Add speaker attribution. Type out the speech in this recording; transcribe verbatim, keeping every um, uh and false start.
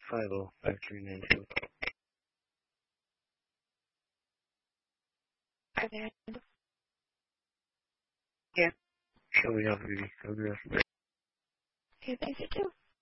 Speaker 1: five oh five three nine two.
Speaker 2: Okay.
Speaker 1: Yeah. Sure, we have really. Have a good rest.
Speaker 2: Okay, thanks you too.